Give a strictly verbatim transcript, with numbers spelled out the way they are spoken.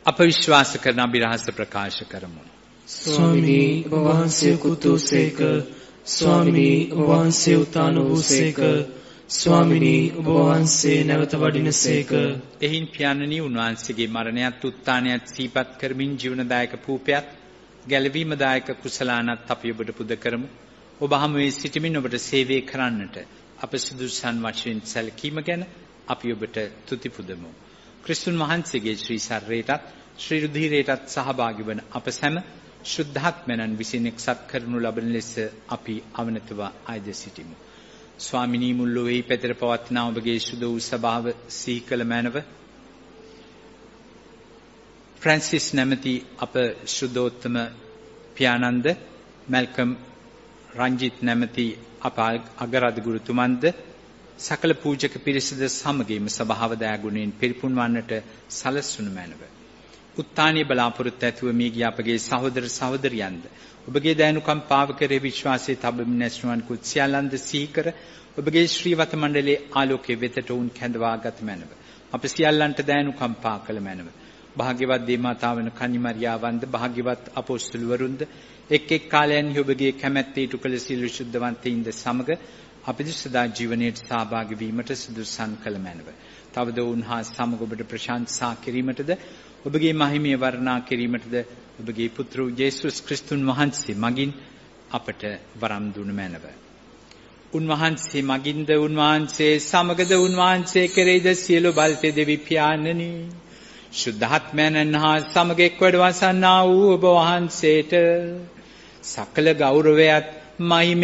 අප විශ්වාස කරන අභිරහස ප්‍රකාශ කරමු. ස්වාමිනී ඔබ වහන්සේ කුතුසේක, ස්වාමිනී ඔබ වහන්සේ උතාන වූසේක, ස්වාමිනී ඔබ වහන්සේ නැවත වඩිනසේක. එහින් පියාණනි උන්වහන්සේගේ මරණයත් උත්ථානයත් සිහිපත් කරමින් ජීවනදායක පූපයත් ගැලවීමදායක කුසලානත් අපි ඔබට පුද කරමු. ඔබ හමුවේ සිටමින් ඔබට සේවය කරන්නට අප සුදුසුසන් වශයෙන් සැලකීම ගැන අපි ඔබට තුති පුදමු. ක්‍රිස්තුන් වහන්සේගේ ශ්‍රී ශරීරයටත් ශ්‍රී රුධිරයටත් සහභාගී වන අප සැම ශුද්ධාත්මයන් විසින් එක්සත් කරනු ලබන ලෙස අපි අවනතව ආයද සිටිමු. ස්වාමිනී මුල් ලොවේ පැතර පවත්නා ඔබගේ සුදු වූ සභාව සිහි කළ මැනව ෆ්‍රැන්සිස් නැමැති අප ශුද්ධෝත්තම පියාණන්ද, මැල්කම් රංජිත් නැමැති අප අගරාධ ගුරුතුමන්ද, සකල පූජක පිරිසද සමගින්ම සභාව දයාගුණයෙන් පිරිපුන් වන්නට සලස්වනු මැනව. උත්ථානීය බලාපොරොත්තු ඇතුව මේ ගිය අපගේ සහෝදර සහෝදරියන්ද ඔබගේ දයනුකම්පාව කෙරෙහි විශ්වාසයේ තබමින් නැස්නුවන් කුත් සියල්ලන්ද සිහි කර ඔබගේ ශ්‍රීවත මණ්ඩලයේ ආලෝකයේ වෙතට උන් කැඳවා ගත මැනව. අප සියල්ලන්ට දයනුකම්පා කළ මැනව. භාග්‍යවත් දේවමාතාවන කන්නිමරියාවන්ද, භාග්‍යවත් අපොස්තුලවරුන්ද එක් එක් කාලයන්හි ඔබගේ කැමැත්ත ඉටු කළ සියලු ශුද්ධවන්තයින්ද සමග අපිට සදා ජීවනයේ සහභාගී වීමට සුදුසුසන් කළ මැනව. තවද උන්හා සමග ඔබට ප්‍රශංසා කිරීමටද ඔබගේ මහිමය වර්ණනා කිරීමටද ඔබගේ පුත්‍ර යේසුස් ක්‍රිස්තුන් වහන්සේ මගින් අපට වරම් දුන මැනව. උන්වහන්සේ මගින්ද, උන්වහන්සේ සමගද, උන්වහන්සේ කෙරෙහිද සියලු බල්තේ දෙවි පියාණනි ශුද්ධාත්මයන් හා සමග එක්වඩ වසන්නා වූ ඔබ වහන්සේට සකල ගෞරවයත් මහිමය